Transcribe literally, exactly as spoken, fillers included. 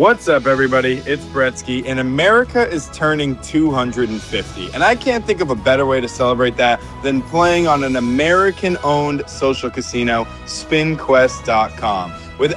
What's up, everybody? It's Bretsky, and America is turning two hundred fifty. And I can't think of a better way to celebrate that than playing on an American-owned social casino, spin quest dot com.